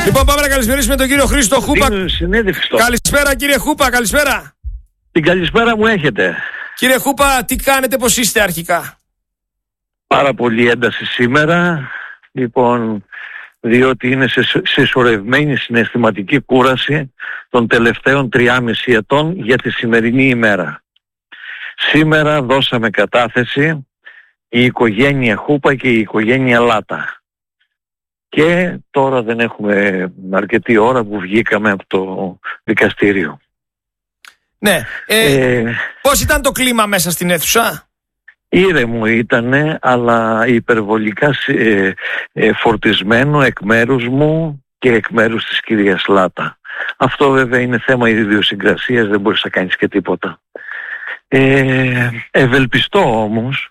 Λοιπόν, πάμε να καλησπερίσουμε τον κύριο Χρήστο Χούπα. Καλησπέρα κύριε Χούπα, καλησπέρα. Την καλησπέρα μου έχετε. Κύριε Χούπα, τι κάνετε, πώς είστε αρχικά? Πάρα πολύ ένταση σήμερα. Λοιπόν, διότι είναι σε συσσωρευμένη συναισθηματική κούραση των τελευταίων 3,5 ετών για τη σημερινή ημέρα. Σήμερα δώσαμε κατάθεση η οικογένεια Χούπα και η οικογένεια Λάτα. Και τώρα δεν έχουμε αρκετή ώρα που βγήκαμε από το δικαστήριο. Ναι. Πώς ήταν το κλίμα μέσα στην αίθουσα? Ήρεμο ήτανε, αλλά υπερβολικά φορτισμένο εκ μέρους μου και εκ μέρους της κυρίας Λάτα. Αυτό βέβαια είναι θέμα ιδιοσυγκρασίας, δεν μπορείς να κάνεις και τίποτα. Ευελπιστώ όμως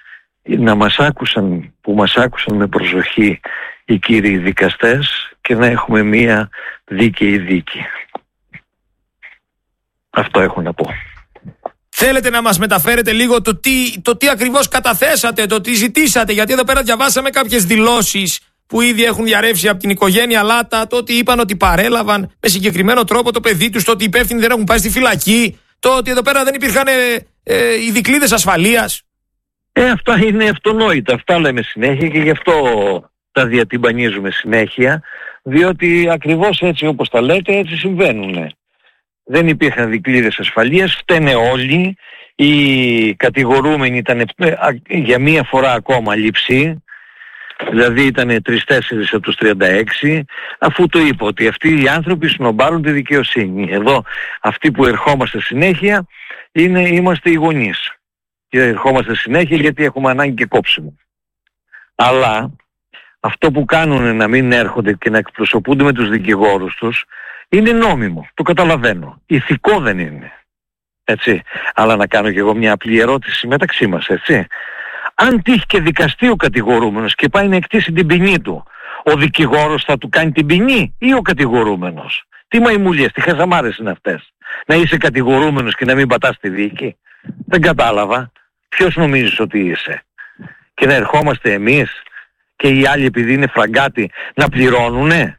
που μας άκουσαν με προσοχή οι κύριοι δικαστές και να έχουμε μία δίκαιη δίκη. Αυτό έχω να πω. Θέλετε να μας μεταφέρετε λίγο το τι ακριβώς καταθέσατε, το τι ζητήσατε? Γιατί εδώ πέρα διαβάσαμε κάποιες δηλώσεις που ήδη έχουν διαρρεύσει από την οικογένεια Λάτα, το ότι είπαν ότι παρέλαβαν με συγκεκριμένο τρόπο το παιδί τους, το ότι οι υπεύθυνοι δεν έχουν πάει στη φυλακή, το ότι εδώ πέρα δεν υπήρχαν οι δικλείδες ασφαλείας. Αυτά είναι αυτονόητα, αυτά λέμε συνέχεια και γι' αυτό τα διατυμπανίζουμε συνέχεια, διότι ακριβώς έτσι όπως τα λέτε έτσι συμβαίνουν. Δεν υπήρχαν δικλείδες ασφαλείας, φταίνε όλοι, οι κατηγορούμενοι ήταν για μία φορά ακόμα λειψοί, δηλαδή ήταν 3-4 από τους 36, αφού το είπα ότι αυτοί οι άνθρωποι σνομπάρουν τη δικαιοσύνη. Εδώ αυτοί που ερχόμαστε συνέχεια είμαστε οι γονείς. Και ερχόμαστε συνέχεια γιατί έχουμε ανάγκη και κόψιμο. Αλλά αυτό που κάνουν να μην έρχονται και να εκπροσωπούνται με τους δικηγόρους τους είναι νόμιμο, το καταλαβαίνω. Ηθικό δεν είναι. Έτσι. Αλλά να κάνω και εγώ μια απλή ερώτηση μεταξύ μας, έτσι. Αν τύχει και δικαστεί ο κατηγορούμενος και πάει να εκτίσει την ποινή του, ο δικηγόρος θα του κάνει την ποινή ή ο κατηγορούμενος? Τι μαϊμουλίες, τι χαζαμάρες είναι αυτές? Να είσαι κατηγορούμενος και να μην πατάς τη δίκη? Δεν κατάλαβα. Ποιος νομίζεις ότι είσαι? Και να ερχόμαστε εμείς και οι άλλοι επειδή είναι φραγκάτοι να πληρώνουνε?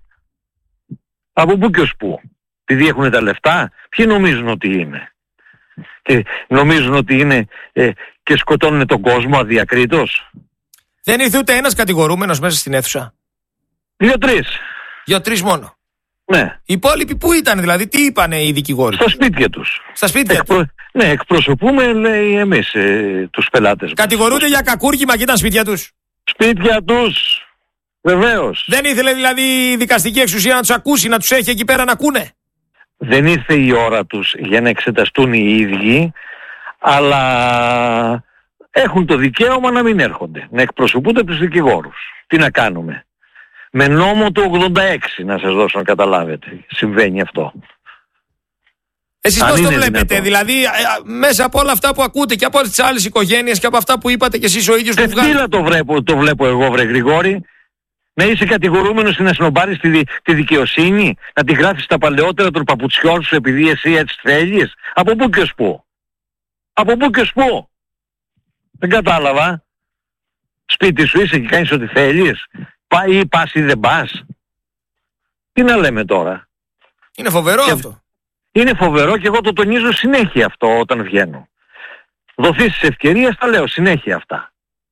Από πού και ως πού? Επειδή έχουν τα λεφτά? Ποιοι νομίζουν ότι είναι? Και νομίζουν ότι είναι και σκοτώνουν τον κόσμο αδιακρίτως? Δεν ήρθε ούτε ένας κατηγορούμενος μέσα στην αίθουσα? 2-3. 2-3 μόνο? Ναι. Οι υπόλοιποι πού ήταν δηλαδή, τι είπανε οι δικηγόροι? Στα σπίτια τους. Στα σπίτια τους. Ναι, εκπροσωπούμε, λέει, εμείς τους πελάτες. Κατηγορούνται για κακούργημα και ήταν σπίτια τους? Σπίτια τους. Βεβαίως. Δεν ήθελε δηλαδή η δικαστική εξουσία να τους ακούσει, να τους έχει εκεί πέρα να ακούνε? Δεν ήρθε η ώρα τους για να εξεταστούν οι ίδιοι, αλλά έχουν το δικαίωμα να μην έρχονται, να εκπροσωπούνται τους δικηγόρους. Τι να κάνουμε? Με νόμο του 86, να σας δώσω να καταλάβετε, συμβαίνει αυτό. Εσείς πώς το βλέπετε, δυνατό? Δηλαδή μέσα από όλα αυτά που ακούτε και από τις άλλες οικογένειες και από αυτά που είπατε και εσείς ο ίδιος που βγάλετε? Το βλέπω εγώ, βρε Γρηγόρη. Να είσαι κατηγορούμενος να σνομπάρεις τη δικαιοσύνη, να τη γράφεις τα παλαιότερα των παπουτσιών σου επειδή εσύ έτσι θέλεις? Από πού και ως πού? Από πού και ως πού? Δεν κατάλαβα. Σπίτι σου είσαι και κάνεις ό,τι θέλεις? Ή πας ή δεν πας? Τι να λέμε τώρα? Είναι φοβερό αυτό. Είναι φοβερό και εγώ το τονίζω συνέχεια αυτό όταν βγαίνω. Δοθείς της ευκαιρίας τα λέω συνέχεια αυτά.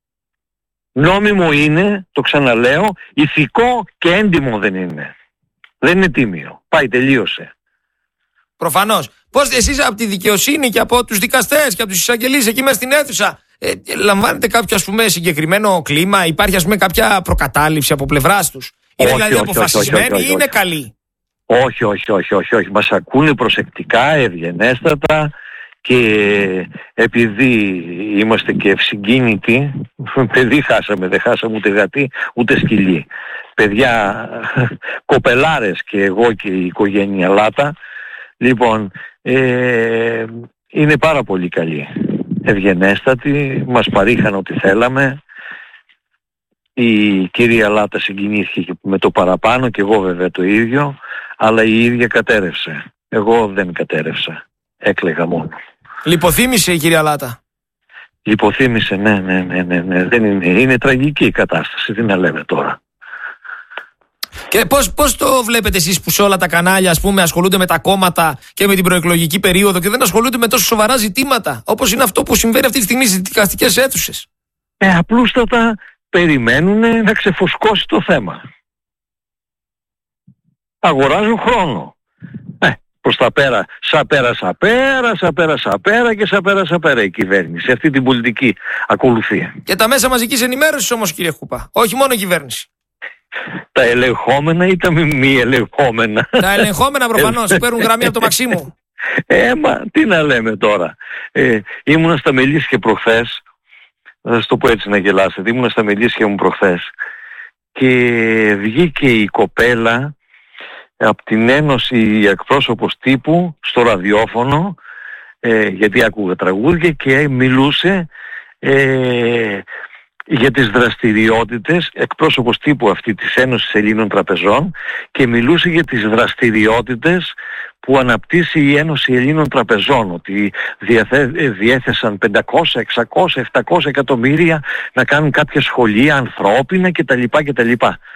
Νόμιμο είναι, το ξαναλέω, ηθικό και έντιμο δεν είναι. Δεν είναι τίμιο. Πάει, τελείωσε. Προφανώς. Πώς εσείς από τη δικαιοσύνη και από τους δικαστές και από τους εισαγγελείς εκεί μέσα στην αίθουσα λαμβάνετε κάποιο, ας πούμε, συγκεκριμένο κλίμα? Υπάρχει, ας πούμε, κάποια προκατάληψη από πλευράς τους? Είναι δηλαδή αποφασισμένοι ή είναι καλοί? Όχι. Μας ακούνε προσεκτικά, ευγενέστατα, και επειδή είμαστε και ευσυγκίνητοι, παιδί χάσαμε, δεν χάσαμε ούτε γατί ούτε σκυλί. Παιδιά, κοπελάρες και εγώ και η οικογένεια Λάτα, λοιπόν, είναι πάρα πολύ καλοί, ευγενέστατοι, μας παρήχαν ό,τι θέλαμε. Η κυρία Λάτα συγκινήθηκε με το παραπάνω και εγώ βέβαια το ίδιο, αλλά η ίδια κατέρευσε. Εγώ δεν κατέρευσα, έκλαιγα μόνο. Λιποθύμησε η κυρία Λάτα? Λιποθύμησε, ναι. Δεν είναι τραγική η κατάσταση, τι να λέμε τώρα. Και πώς το βλέπετε εσείς που σε όλα τα κανάλια, ας πούμε, ασχολούνται με τα κόμματα και με την προεκλογική περίοδο και δεν ασχολούνται με τόσο σοβαρά ζητήματα, όπως είναι αυτό που συμβαίνει αυτή τη στιγμή στις δικαστικές αίθουσες? Απλούστατα περιμένουν να ξεφουσκώσει το θέμα. Αγοράζουν χρόνο. Προς τα πέρα, σαπέρα η κυβέρνηση. Αυτή την πολιτική ακολουθεί. Και τα μέσα μαζικής ενημέρωσης όμως, κύριε Χούπα, όχι μόνο η κυβέρνηση. Τα ελεγχόμενα ή τα μη ελεγχόμενα? Τα ελεγχόμενα προφανώς, παίρνουν γραμμή από το Μαξίμου. Μα τι να λέμε τώρα. Ήμουνα στα Μελίσια προχθές, θα σας το πω έτσι να γελάσετε, ήμουνα στα Μελίσια μου προχθές και βγήκε η κοπέλα από την Ένωση εκπρόσωπος τύπου στο ραδιόφωνο, γιατί άκουγα τραγούδια και μιλούσε για τις δραστηριότητες, εκπρόσωπος τύπου αυτή της Ένωσης Ελλήνων Τραπεζών, και μιλούσε για τις δραστηριότητες που αναπτύσσει η Ένωση Ελλήνων Τραπεζών, ότι διέθεσαν 500, 600, 700 εκατομμύρια να κάνουν κάποια σχολεία ανθρώπινα κτλ.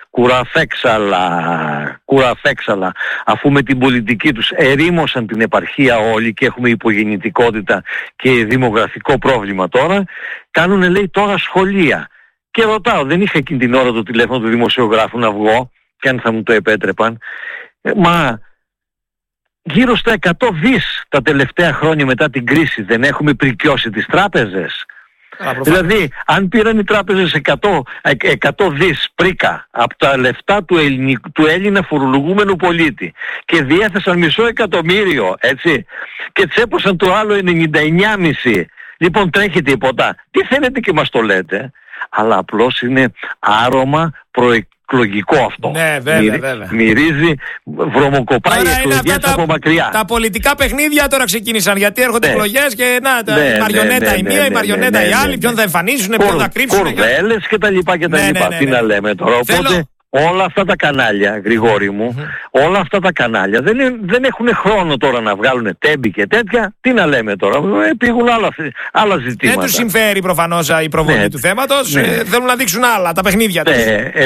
Κουραφέξαλα, αφού με την πολιτική τους ερήμωσαν την επαρχία όλοι και έχουμε υπογεννητικότητα και δημογραφικό πρόβλημα τώρα, κάνουν, λέει, τώρα σχολεία. Και ρωτάω, δεν είχα εκείνη την ώρα το τηλέφωνο του δημοσιογράφου να βγω, και αν θα μου το επέτρεπαν, μα γύρω στα 100 δις τα τελευταία χρόνια μετά την κρίση δεν έχουμε πρικιώσει τις τράπεζες? Δηλαδή, αν πήραν οι τράπεζες 100 δις πρίκα από τα λεφτά του Έλληνα φορολογούμενου πολίτη και διέθεσαν 500 εκατομμύριο, έτσι, και τσέπωσαν το άλλο 99,5, λοιπόν τρέχει τίποτα? Τι θέλετε και μας το λέτε? Αλλά απλώς είναι άρωμα προεκλογικό αυτό. Ναι, βέβαια. Μυρίζει, βρωμοκοπάει εκλογές από μακριά. Τα πολιτικά παιχνίδια τώρα ξεκίνησαν, γιατί έρχονται εκλογές και η μαριονέτα η μία, η μαριονέτα η άλλη, ποιον θα εμφανίσουν, ποιον θα κρύψουν. Κουρδέλες κτλ. Τι να λέμε τώρα. Οπότε όλα αυτά τα κανάλια, Γρηγόρη μου, όλα αυτά τα κανάλια δεν έχουν χρόνο τώρα να βγάλουν τέμπη και τέτοια. Τι να λέμε τώρα, πήγουν άλλα ζητήματα. Δεν τους συμφέρει προφανώς η προβολή του θέματος, θέλουν να δείξουν άλλα, τα παιχνίδια τους.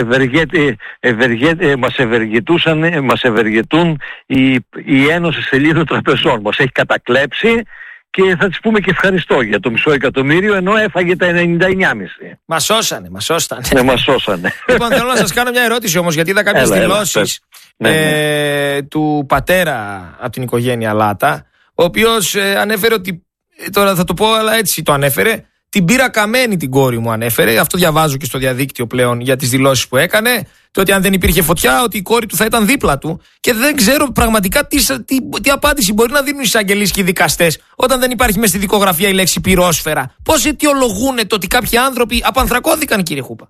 Μας ευεργετούν η Ένωση Ελλήνων Τραπεζών, μας έχει κατακλέψει. Και θα της πούμε και ευχαριστώ για το 500 εκατομμύριο, ενώ έφαγε τα 99,5. Μας σώσανε. Ναι, μας σώσανε. Λοιπόν, θέλω να σας κάνω μια ερώτηση όμως, γιατί είδα κάποιες δηλώσεις του πατέρα από την οικογένεια Λάτα, ο οποίος ανέφερε ότι, τώρα θα το πω αλλά έτσι το ανέφερε, την πήρα καμένη την κόρη μου, ανέφερε. Αυτό διαβάζω και στο διαδίκτυο πλέον για τις δηλώσεις που έκανε. Το ότι αν δεν υπήρχε φωτιά, ότι η κόρη του θα ήταν δίπλα του. Και δεν ξέρω πραγματικά τι απάντηση μπορεί να δίνουν οι εισαγγελείς και οι δικαστές όταν δεν υπάρχει μες στη δικογραφία η λέξη πυρόσφαιρα. Πώς αιτιολογούν το ότι κάποιοι άνθρωποι απανθρακώθηκαν, κύριε Χούπα?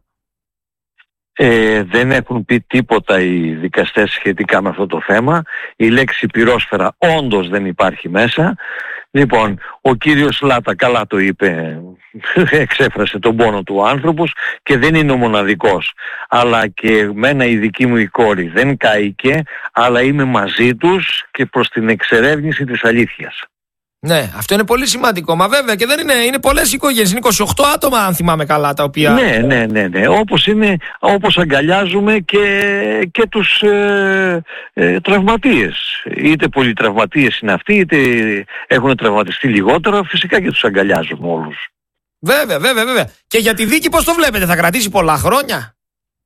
Δεν έχουν πει τίποτα οι δικαστές σχετικά με αυτό το θέμα. Η λέξη πυρόσφαιρα όντως δεν υπάρχει μέσα. Λοιπόν, ο κύριος Λάτα καλά το είπε, εξέφρασε τον πόνο του άνθρωπος και δεν είναι ο μοναδικός. Αλλά και εμένα η δική μου η κόρη δεν κάηκε, αλλά είμαι μαζί τους και προς την εξερεύνηση της αλήθειας. Ναι, αυτό είναι πολύ σημαντικό. Μα βέβαια και δεν είναι πολλές οικογένειες. Είναι 28 άτομα, αν θυμάμαι καλά, τα οποία. Ναι. Όπως αγκαλιάζουμε και τους τραυματίες. Είτε πολλοί τραυματίες είναι αυτοί, είτε έχουν τραυματιστεί λιγότερο. Φυσικά και τους αγκαλιάζουμε όλους. Βέβαια. Και για τη δίκη πώς το βλέπετε, θα κρατήσει πολλά χρόνια?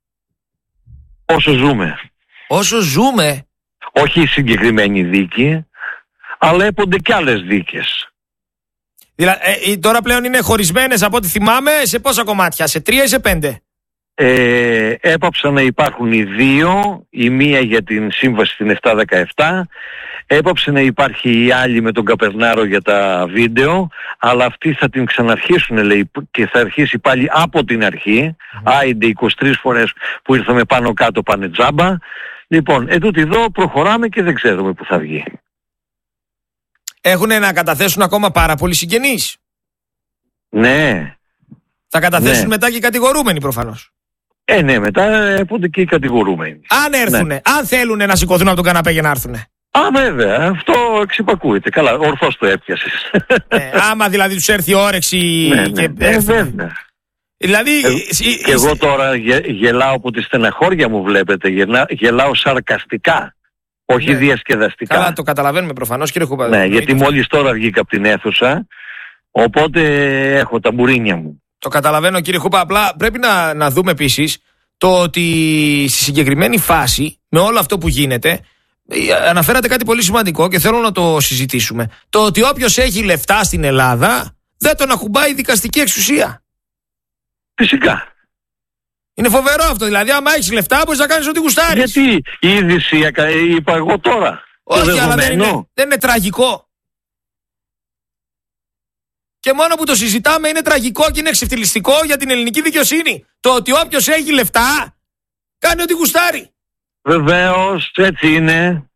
Όσο ζούμε. Όχι η συγκεκριμένη δίκη, αλλά έπονται κι άλλες δίκες. Δηλαδή, τώρα πλέον είναι χωρισμένες από ό,τι θυμάμαι, σε πόσα κομμάτια, σε 3 ή σε 5? Έπαψαν να υπάρχουν οι δύο, η μία για την σύμβαση στην 717, έπαψε να υπάρχει η άλλη με τον Καπερνάρο για τα βίντεο, αλλά αυτοί θα την ξαναρχίσουν, λέει, και θα αρχίσει πάλι από την αρχή. Άιντε 23 φορές που ήρθαμε πάνω κάτω πάνε τζάμπα. Λοιπόν, ετούτοι εδώ προχωράμε και δεν ξέρουμε που θα βγει. Έχουν να καταθέσουν ακόμα πάρα πολλοί συγγενείς. Ναι. Θα καταθέσουν μετά και οι κατηγορούμενοι προφανώς. Ναι, μετά έπονται και οι κατηγορούμενοι. Αν έρθουνε, αν θέλουν να σηκωθούν από τον καναπέ για να έρθουνε. Βέβαια, αυτό εξυπακούεται. Καλά, ορθώς το έπιασες. Άμα δηλαδή τους έρθει η όρεξη. Βέβαια. Δηλαδή, και εγώ τώρα γελάω από τη στεναχώρια μου, βλέπετε. Γελάω σαρκαστικά, όχι διασκεδαστικά. Καλά, το καταλαβαίνουμε προφανώς, κύριε Χούπα. Ναι, γιατί μόλις τώρα βγήκα από την αίθουσα, οπότε έχω τα μπουρίνια μου. Το καταλαβαίνω, κύριε Χούπα. Απλά πρέπει να δούμε επίσης το ότι στη συγκεκριμένη φάση, με όλο αυτό που γίνεται, αναφέρατε κάτι πολύ σημαντικό και θέλω να το συζητήσουμε. Το ότι όποιος έχει λεφτά στην Ελλάδα δεν τον ακουμπάει η δικαστική εξουσία. Φυσικά. Είναι φοβερό αυτό. Δηλαδή, άμα έχεις λεφτά, μπορείς να κάνεις ό,τι γουστάρεις. Γιατί η είδηση είπα εγώ τώρα. Όχι, αλλά δεν είναι τραγικό. Και μόνο που το συζητάμε είναι τραγικό και είναι εξευτελιστικό για την ελληνική δικαιοσύνη. Το ότι όποιος έχει λεφτά κάνει ό,τι γουστάρει. Βεβαίως, έτσι είναι.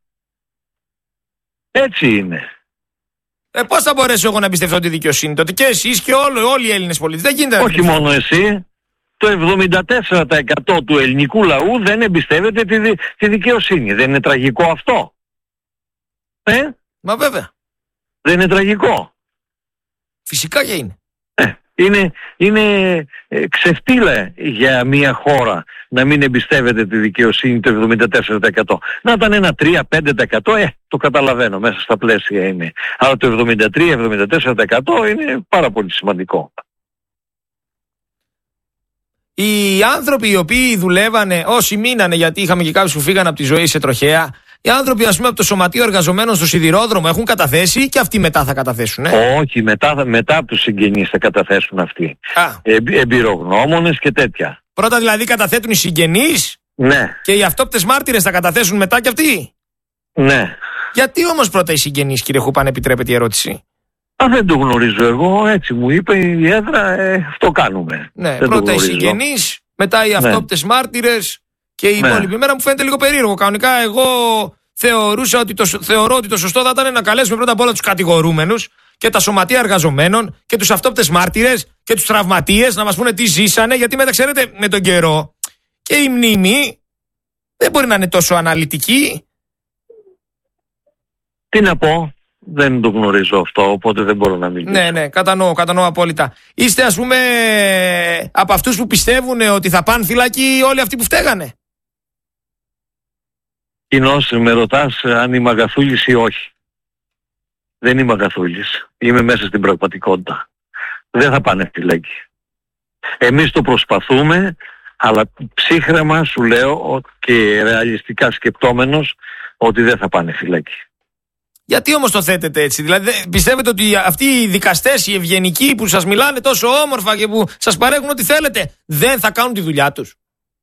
Έτσι είναι. Πώς θα μπορέσω εγώ να εμπιστευτώ τη δικαιοσύνη? Το ότι και εσείς και όλοι οι Έλληνες πολίτες. Δεν γίνεται. Όχι μόνο εσύ. Το 74% του ελληνικού λαού δεν εμπιστεύεται τη δικαιοσύνη. Δεν είναι τραγικό αυτό? Μα βέβαια. Δεν είναι τραγικό? Φυσικά και είναι. Είναι ξεφτύλα για μια χώρα να μην εμπιστεύεται τη δικαιοσύνη το 74%. Να ήταν ένα 3-5% το καταλαβαίνω, μέσα στα πλαίσια είναι. Αλλά το 73-74% είναι πάρα πολύ σημαντικό. Οι άνθρωποι οι οποίοι δουλεύανε, όσοι μείνανε, γιατί είχαμε και κάποιους που φύγανε από τη ζωή σε τροχαία, οι άνθρωποι, ας πούμε, από το Σωματείο Εργαζομένων στο Σιδηρόδρομο έχουν καταθέσει και αυτοί μετά θα καταθέσουν? Όχι, μετά από τους συγγενείς θα καταθέσουν αυτοί. Εμπειρογνώμονες και τέτοια. Πρώτα δηλαδή καταθέτουν οι συγγενείς? Ναι. Και οι αυτόπτες μάρτυρες θα καταθέσουν μετά και αυτοί? Ναι. Γιατί όμως πρώτα οι συγγενείς, κύριε Χούπα, αν επιτρέπετε η ερώτηση? Δεν το γνωρίζω εγώ, έτσι μου είπε η έδρα, αυτό κάνουμε. Ναι, πρώτα οι συγγενείς, μετά οι αυτόπτες μάρτυρες και οι υπόλοιποι. Εμένα μου φαίνεται λίγο περίεργο. Κανονικά εγώ θεωρώ ότι το σωστό θα ήταν να καλέσουμε πρώτα απ' όλα τους κατηγορούμενους και τα σωματεία εργαζομένων και τους αυτόπτες μάρτυρες και τους τραυματίες να μας πούνε τι ζήσανε, γιατί μετά ξέρετε με τον καιρό και η μνήμη δεν μπορεί να είναι τόσο αναλυτική. Τι να πω? Δεν το γνωρίζω αυτό, οπότε δεν μπορώ να μιλήσω. Ναι, κατανοώ απόλυτα. Είστε, ας πούμε, από αυτούς που πιστεύουν ότι θα πάνε φυλακή όλοι αυτοί που φταίγανε? Κοινώς με ρωτάς αν είμαι αγαθούλης ή όχι. Δεν είμαι αγαθούλης. Είμαι μέσα στην πραγματικότητα. Δεν θα πάνε φυλακή. Εμείς το προσπαθούμε, αλλά ψύχρεμα σου λέω και ρεαλιστικά σκεπτόμενος ότι δεν θα πάνε φυλακή. Γιατί όμως το θέτετε έτσι? Δηλαδή πιστεύετε ότι αυτοί οι δικαστές, οι ευγενικοί που σας μιλάνε τόσο όμορφα και που σας παρέχουν ό,τι θέλετε, δεν θα κάνουν τη δουλειά τους?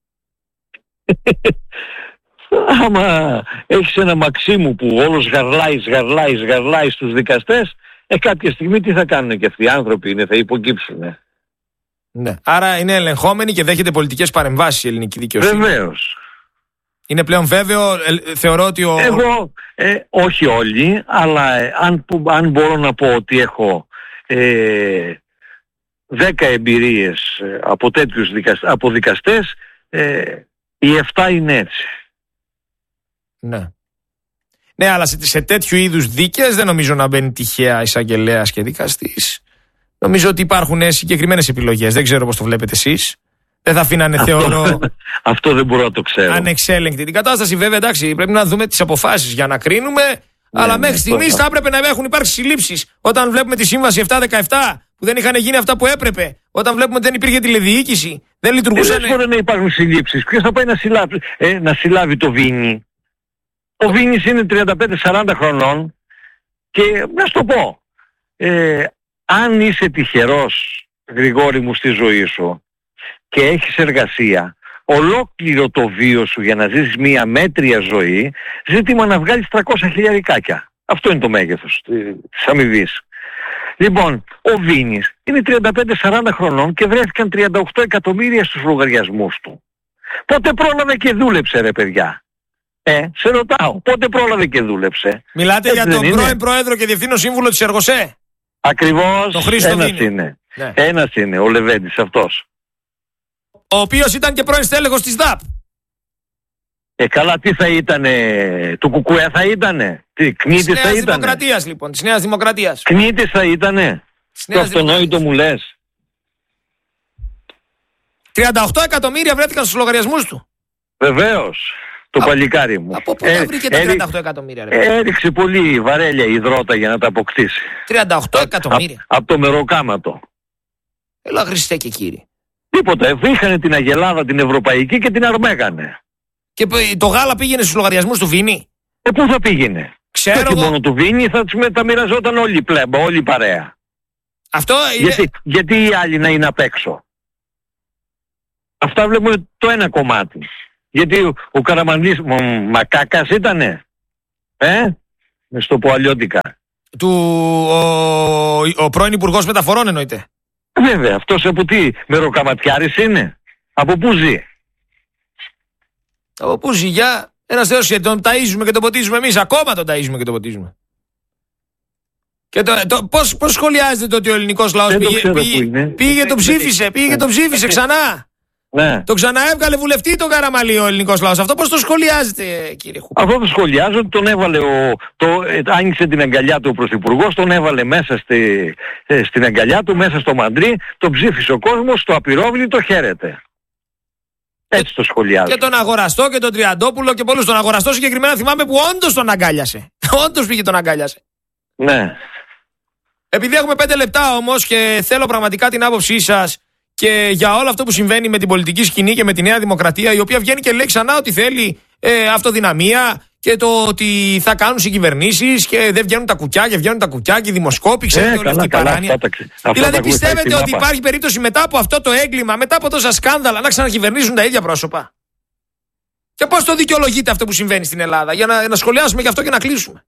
Άμα έχεις ένα Μαξίμου που όλος γαρλάει στους δικαστές, κάποια στιγμή τι θα κάνουν και αυτοί οι άνθρωποι? Θα υποκύψουν. Ναι. Άρα είναι ελεγχόμενοι και δέχεται πολιτικές παρεμβάσεις η ελληνική δικαιοσύνη. Βεβαίως. Είναι πλέον βέβαιο, θεωρώ ότι Εγώ, όχι όλοι, αλλά αν μπορώ να πω ότι έχω 10 εμπειρίες από τέτοιους από δικαστές, οι 7 είναι έτσι. Ναι, αλλά σε τέτοιου είδους δίκες δεν νομίζω να μπαίνει τυχαία εισαγγελέας και δικαστής. Νομίζω ότι υπάρχουν συγκεκριμένες επιλογές. Δεν ξέρω πώς το βλέπετε εσείς. Δεν θα αφήνανε, θεωρώ. Αυτό δεν μπορώ να το ξέρω. Ανεξέλεγκτη την κατάσταση, βέβαια, εντάξει, πρέπει να δούμε τις αποφάσεις για να κρίνουμε. Αλλά μέχρι στιγμής θα έπρεπε να έχουν υπάρξει συλλήψεις. Όταν βλέπουμε τη σύμβαση 7-17 που δεν είχαν γίνει αυτά που έπρεπε. Όταν βλέπουμε ότι δεν υπήρχε τηλεδιοίκηση, δεν λειτουργούσαν. Δεν μπορεί να υπάρχουν συλλήψεις. Ποιος θα πάει να συλλάβει το Βίνι? Ο Βίνις είναι 35-40 χρονών και να σου το πω. Αν είσαι τυχερός, Γρηγόρη μου, στη ζωή σου και έχεις εργασία, ολόκληρο το βίο σου για να ζήσεις μια μέτρια ζωή, ζήτημα να βγάλεις 300 χιλιαρικάκια. Αυτό είναι το μέγεθος της αμοιβής. Λοιπόν, ο Βίνης είναι 35-40 χρονών και βρέθηκαν 38 εκατομμύρια στους λογαριασμούς του. Πότε πρόλαβε και δούλεψε, ρε παιδιά? Σε ρωτάω, πότε πρόλαβε και δούλεψε? Μιλάτε για τον πρώην πρόεδρο και διευθύνων σύμβουλο της Εργοσέ. Ακριβώς, ένας είναι. Ναι. Ένας είναι, ο Λεβέντης αυτός. Ο οποίος ήταν και πρώην στέλεχος της ΔΑΠ. Καλά, τι θα ήτανε? Του Κουκουέ θα ήτανε? Κνήτης θα ήτανε? Της Δημοκρατίας, λοιπόν, της Νέας Δημοκρατίας. Κνήτης θα ήτανε? Το αυτονόητο μου λες? 38 εκατομμύρια βρέθηκαν στους λογαριασμούς του. Βεβαίως. Το παλικάρι μου. Από πού θα βρήκε τα 38 εκατομμύρια, ρε? Έριξε πολύ βαρέλια υδρότα για να τα αποκτήσει. 38 εκατομμύρια. Από το μεροκάματο. Έλα Χριστέ και Κύριε. Τίποτα. Είχανε την αγελάδα την ευρωπαϊκή και την αρμέγανε. Και το γάλα πήγαινε στους λογαριασμούς του Βίνη. Πού θα πήγαινε? Ξέρω όχι μόνο του Βίνη, θα τα μοιραζόταν όλη η πλέμπα, όλη η παρέα. Αυτό είναι... γιατί οι άλλοι να είναι απ' έξω? Αυτά βλέπουμε το ένα κομμάτι. Γιατί ο Καραμανλής μακάκας ήτανε. Με στο πω αλλιώτικα. Ο πρώην Υπουργός Μεταφορών εννοείται. Βέβαια, αυτός από τι μεροκαματιάρης είναι? Από πού ζει? Από πού ζει? Για ένας θεός, γιατί τον ταΐζουμε και τον ποτίζουμε εμείς. Ακόμα τον ταΐζουμε και τον ποτίζουμε. Και πώς σχολιάζεται το ότι ο ελληνικός λαός πήγε τον ψήφισε ξανά. Ναι. Το ξαναέβγαλε βουλευτή τον Καραμανλή ο ελληνικός λαός. Αυτό πώς το σχολιάζετε, κύριε Χούπα? Αυτό το σχολιάζω, τον έβαλε άνοιξε την αγκαλιά του ο Πρωθυπουργός, τον έβαλε μέσα στην αγκαλιά του, μέσα στο μαντρί, τον ψήφισε ο κόσμος, το απειρόβλητο χαίρεται. Έτσι το σχολιάζω. Και τον Αγοραστό και τον Τριαντόπουλο και πολλούς. Τον Αγοραστό συγκεκριμένα θυμάμαι που όντως τον αγκάλιασε. Όντως πήγε τον αγκάλιασε. Ναι. Επειδή έχουμε 5 λεπτά όμως και θέλω πραγματικά την άποψή σας και για όλο αυτό που συμβαίνει με την πολιτική σκηνή και με τη Νέα Δημοκρατία, η οποία βγαίνει και λέει ξανά ότι θέλει αυτοδυναμία και το ότι θα κάνουν συγκυβερνήσεις και δεν βγαίνουν τα κουκιά και βγαίνουν τα κουκιά και οι δημοσκόποι, ξέρετε όλη αυτή η παράνοια. Δηλαδή πιστεύετε ότι υπάρχει περίπτωση μετά από αυτό το έγκλημα, μετά από τόσα σκάνδαλα, να ξανακυβερνήσουν τα ίδια πρόσωπα? Και πώς το δικαιολογείτε αυτό που συμβαίνει στην Ελλάδα? Για να σχολιάσουμε γι' αυτό και να κλείσουμε.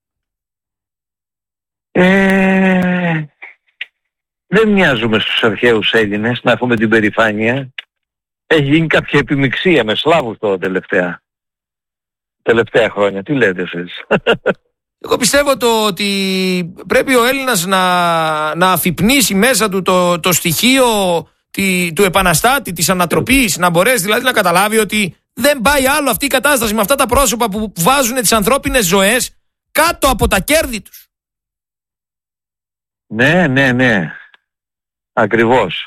Δεν μοιάζουμε στους αρχαίους Έλληνες να έχουμε την περηφάνεια. Έχει γίνει κάποια επιμιξία με Σλάβους τώρα τελευταία χρόνια. Τι λέτε εσείς? Εγώ πιστεύω ότι πρέπει ο Έλληνας να αφυπνίσει μέσα του το στοιχείο του επαναστάτη, της ανατροπής, να μπορέσει δηλαδή να καταλάβει ότι δεν πάει άλλο αυτή η κατάσταση με αυτά τα πρόσωπα που βάζουν τις ανθρώπινες ζωές κάτω από τα κέρδη τους. Ναι. Ακριβώς.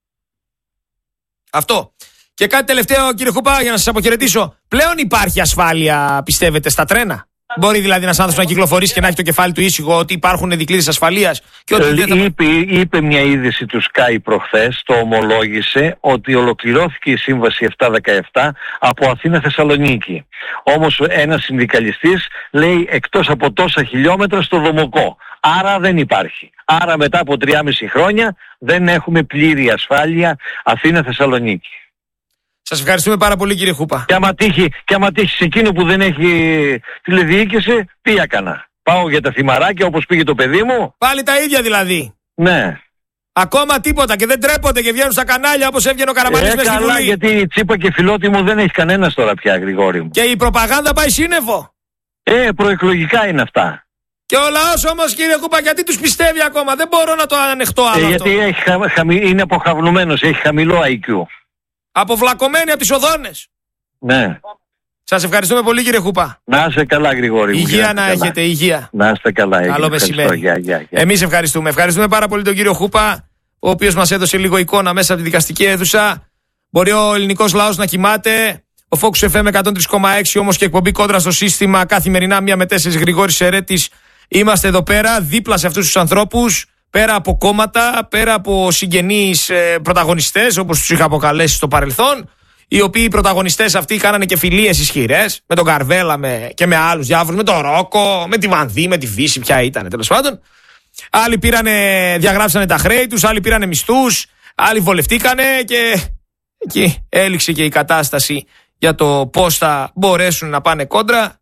Αυτό. Και κάτι τελευταίο, κύριε Χούπα, για να σας αποχαιρετήσω. Πλέον υπάρχει ασφάλεια, πιστεύετε, στα τρένα? Μπορεί δηλαδή ένας άνθρωπος να κυκλοφορήσει και να έχει το κεφάλι του ήσυχο ότι υπάρχουν δικλείδες ασφαλείας? Είπε μια είδηση του Sky προχθές, το ομολόγησε, ότι ολοκληρώθηκε η σύμβαση 717 από Αθήνα Θεσσαλονίκη. Όμως ένας συνδικαλιστής λέει εκτός από τόσα χιλιόμετρα στο Δομοκό. Άρα δεν υπάρχει. Άρα μετά από 3,5 χρόνια δεν έχουμε πλήρη ασφάλεια Αθήνα Θεσσαλονίκη. Σας ευχαριστούμε πάρα πολύ, κύριε Χούπα. Και άμα τύχει σε εκείνο που δεν έχει τηλεδιοίκηση, τι έκανα? Πάω για τα θυμαράκια όπως πήγε το παιδί μου? Πάλι τα ίδια δηλαδή. Ναι. Ακόμα τίποτα και δεν τρέπονται και βγαίνουν στα κανάλια όπως έβγαινε ο Καραμανλής μες στη Βουλή. Γιατί Τσίπα και Φιλότιμο δεν έχει κανένας τώρα πια, Γρηγόρη μου. Και η προπαγάνδα πάει σύννεφο. Προεκλογικά είναι αυτά. Και ο λαός όμως, κύριε Χούπα, γιατί τους πιστεύει ακόμα? Δεν μπορώ να το ανεχτώ άλλο αυτό. Γιατί είναι αποχαυλωμένος, έχει χαμηλό IQ. Αποβλακωμένοι από τις οδόνες. Ναι. Σας ευχαριστούμε πολύ, κύριε Χούπα. Να είστε καλά, Γρηγόρη. Υγεία να έχετε, υγεία. Να είστε καλά. Καλό μεσημέρι. Εμείς ευχαριστούμε. Ευχαριστούμε πάρα πολύ τον κύριο Χούπα, ο οποίος μας έδωσε λίγο εικόνα μέσα από τη δικαστική αίθουσα. Μπορεί ο ελληνικός λαός να κοιμάται. Ο Focus FM 103,6 όμως και εκπομπή Κόντρα στο σύστημα καθημερινά 1 με 4. Γρηγόρης Σερέτης. Είμαστε εδώ πέρα, δίπλα σε αυτούς τους ανθρώπους. Πέρα από κόμματα, πέρα από συγγενείς πρωταγωνιστές, όπως τους είχα αποκαλέσει στο παρελθόν, οι οποίοι οι πρωταγωνιστές αυτοί κάνανε και φιλίες ισχυρές, με τον Καρβέλα και με άλλους διάφορους, με τον Ρόκο, με τη Βανδύ, με τη Βύση, ποια ήταν τέλος πάντων. Άλλοι διαγράψανε τα χρέη τους, άλλοι πήρανε μισθούς, άλλοι βολευτήκανε και εκεί έληξε και η κατάσταση για το πώς θα μπορέσουν να πάνε κόντρα.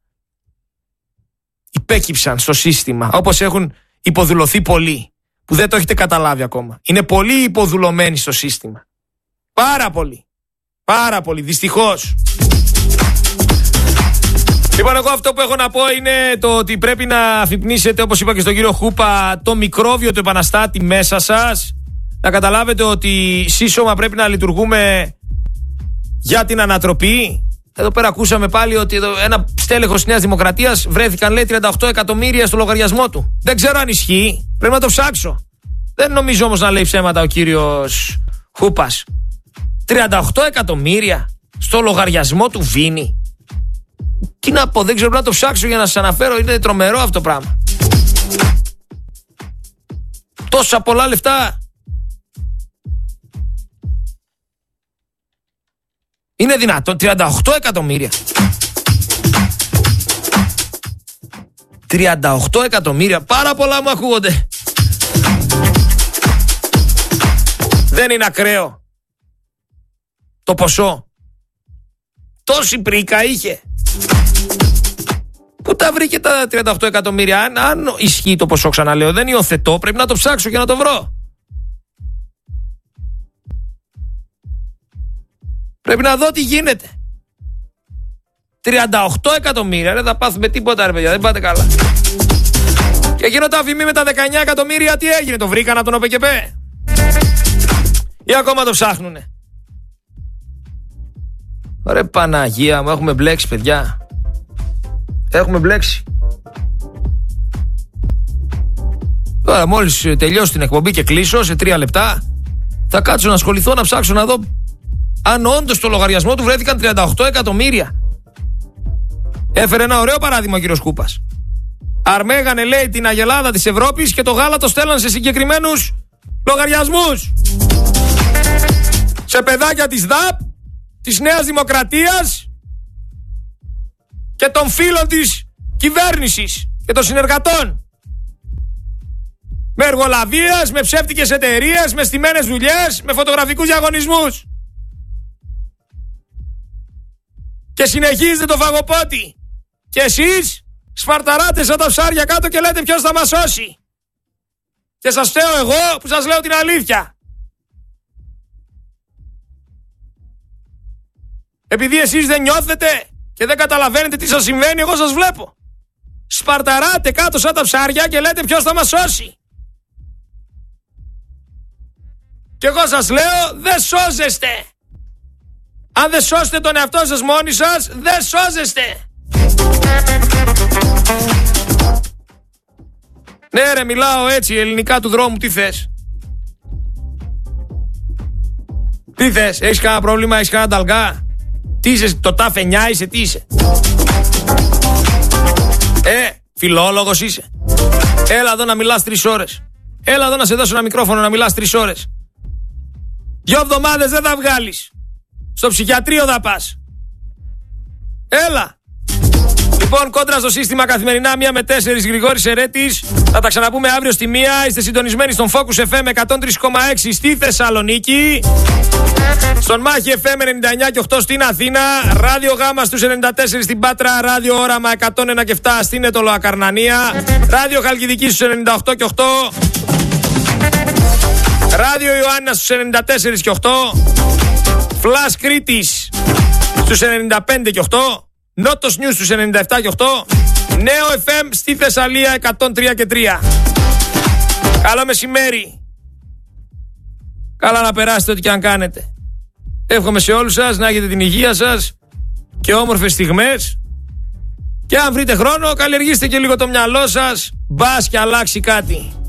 Υπέκυψαν στο σύστημα, όπως έχουν υποδουλωθεί πολλοί, που δεν το έχετε καταλάβει ακόμα. Είναι πολύ υποδουλωμένοι στο σύστημα. Πάρα πολύ. Πάρα πολύ, δυστυχώς. Λοιπόν, εγώ αυτό που έχω να πω είναι το ότι πρέπει να αφυπνίσετε, όπως είπα και στον κύριο Χούπα, το μικρόβιο του επαναστάτη μέσα σας. Να καταλάβετε ότι σύσσωμα πρέπει να λειτουργούμε για την ανατροπή. Εδώ πέρα ακούσαμε πάλι ότι ένα στέλεχος της Νέας Δημοκρατίας βρέθηκαν, λέει, 38 εκατομμύρια στο λογαριασμό του. Δεν ξέρω αν ισχύει. Πρέπει να το ψάξω. Δεν νομίζω όμως να λέει ψέματα ο κύριος Χούπας. 38 εκατομμύρια στο λογαριασμό του Βίνη. Τι να πω, δεν ξέρω, να το ψάξω για να σας αναφέρω. Είναι τρομερό αυτό το πράγμα. Τόσα πολλά λεφτά. Είναι δυνατόν? 38 εκατομμύρια. 38 εκατομμύρια. Πάρα πολλά μου ακούγονται. Δεν είναι ακραίο το ποσό. Τόση πρίκα είχε. Πού τα βρήκε τα 38 εκατομμύρια? Αν ισχύει το ποσό, ξαναλέω, δεν υιοθετώ, πρέπει να το ψάξω και να το βρω. Πρέπει να δω τι γίνεται. 38 εκατομμύρια, ρε, θα πάθουμε τίποτα, ρε παιδιά, δεν πάτε καλά. Και εκείνο το αφημί με τα 19 εκατομμύρια, τι έγινε, το βρήκαν από τον ΟΠΕΚΕΠΕ? Ή ακόμα το ψάχνουνε? Ωραία Παναγία μου, έχουμε μπλέξει, παιδιά. Έχουμε μπλέξει. Τώρα μόλις τελειώσει την εκπομπή και κλείσω σε 3 λεπτά, θα κάτσω να ασχοληθώ, να ψάξω να δω αν όντως στο λογαριασμό του βρέθηκαν 38 εκατομμύρια. Έφερε ένα ωραίο παράδειγμα ο κύριος Κούπας. Αρμέγανε, λέει, την αγελάδα της Ευρώπης και το γάλα το στέλναν σε συγκεκριμένους λογαριασμούς. Σε παιδάκια της ΔΑΠ, της Νέας Δημοκρατίας και των φίλων της κυβέρνησης και των συνεργατών. Με εργολαβίες, με ψεύτικες εταιρείες, με στημένες δουλειές, με φωτογραφικούς διαγωνισμούς. Και συνεχίζετε το φαγοπότη. Και εσείς σπαρταράτε σαν τα ψάρια κάτω και λέτε ποιος θα μας σώσει. Και σας φταίω εγώ που σας λέω την αλήθεια. Επειδή εσείς δεν νιώθετε και δεν καταλαβαίνετε τι σας συμβαίνει, εγώ σας βλέπω. Σπαρταράτε κάτω σαν τα ψάρια και λέτε ποιος θα μας σώσει. Και εγώ σας λέω, δεν σώζεστε. Αν δεν σώσετε τον εαυτό σας μόνοι σας, δεν σώζεστε. Ναι ρε, μιλάω έτσι ελληνικά του δρόμου, τι θες? Τι θες, έχεις κανένα πρόβλημα, έχεις κανένα ταλγά? Τι είσαι, το ταφενιά είσαι, τι είσαι? Φιλόλογος είσαι? Έλα εδώ να μιλάς 3 ώρες. Έλα εδώ να σε δώσω ένα μικρόφωνο να μιλάς 3 ώρες. 2 εβδομάδες δεν θα βγάλεις. Στο ψυχιατρίο θα πας. Έλα. Λοιπόν, κόντρα στο σύστημα καθημερινά 1 με 4, Γρηγόρης Ερέτης. Θα τα ξαναπούμε αύριο στη 1. Είστε συντονισμένοι στον Focus FM 103,6 στη Θεσσαλονίκη. Στον Μάχη FM 99 και 8 στην Αθήνα. Ράδιο Γάμα στους 94 στην Πάτρα. Ράδιο Όραμα 101 και 7 στην Ετωλοακαρνανία. Ράδιο Χαλκιδική στους 98 και 8. Ράδιο Ιωάννα στους 94 και 8. Φλας Κρήτης στους 95 και 8. Νότος Νιούς στους 97 και 8. Νέο FM στη Θεσσαλία 103 και 3. Καλό μεσημέρι. Καλά να περάσετε ό,τι και αν κάνετε. Εύχομαι σε όλους σας να έχετε την υγεία σας και όμορφες στιγμές. Και αν βρείτε χρόνο, καλλιεργήστε και λίγο το μυαλό σας, μπας και αλλάξει κάτι.